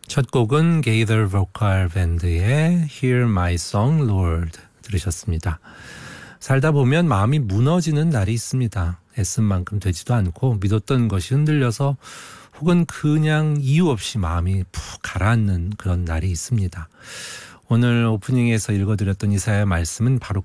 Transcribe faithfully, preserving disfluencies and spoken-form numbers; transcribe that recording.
첫 곡은 게이더 보컬 밴드의 Hear My Song Lord 들으셨습니다. 살다 보면 마음이 무너지는 날이 있습니다. 애쓴 만큼 되지도 않고 믿었던 것이 흔들려서 혹은 그냥 이유 없이 마음이 푹 가라앉는 그런 날이 있습니다. 오늘 오프닝에서 읽어드렸던 이사야의 말씀은 바로